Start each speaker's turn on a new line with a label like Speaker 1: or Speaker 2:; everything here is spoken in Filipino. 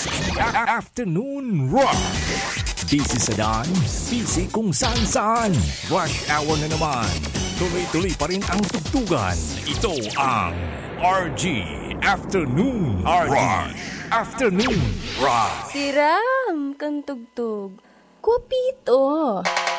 Speaker 1: Afternoon Rush. Busy sa daan, busy kung saan-saan. Rush hour na naman. Tuloy-tuloy pa rin ang tugtugan. Ito ang RG Afternoon Rush. Afternoon Rush.
Speaker 2: Siram kang tugtog. Kwapito.